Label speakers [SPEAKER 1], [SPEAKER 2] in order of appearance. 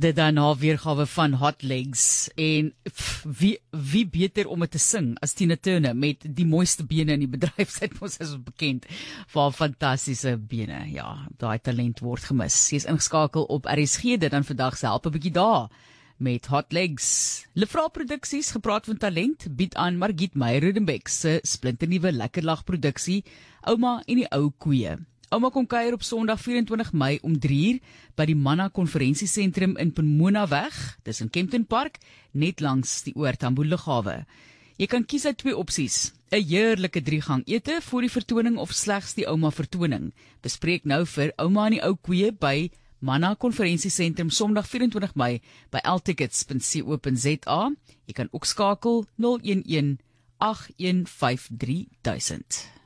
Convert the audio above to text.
[SPEAKER 1] Dit daarna weergawe van Hot Legs en wie beter om het te sing as Tina Turner met die mooiste bene in die bedryf. Sy het ons is bekend vir haar fantastiese bene. Ja, daai talent word gemis. Sy is ingeskakel op RSG, dit dan vandag se help 'n bietjie daar met Hot Legs. Lefra Produksies, gepraat van talent, bied aan Margriet Meyer-Rudenbeck se splinternuwe Lekkerlag produksie Ouma en die Ou Koeie. Ouma kom kuier op Sondag 24 Mei om 3 uur by die Manna Konferensiesentrum in Pomona weg, dis in Kempton Park, net langs die Oor Tambo Lughawe. Jy kan kies uit 2 opsies, 'n heerlike 3-gang ete voor die vertoning of slegs die Ouma vertoning. Bespreek nou vir Ouma en die Ou Koeie by Manna Konferensiesentrum Sondag 24 Mei by ltickets.co.za. Jy kan ook skakel 011 8153 000.